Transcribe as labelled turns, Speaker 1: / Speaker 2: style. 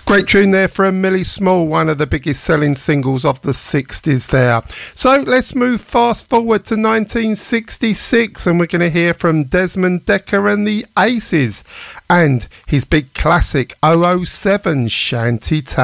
Speaker 1: Great tune there from Millie Small, one of the biggest selling singles of the 60s there. So let's move fast forward to 1966 and we're going to hear from Desmond Dekker and the Aces and his big classic 007 Shanty Town.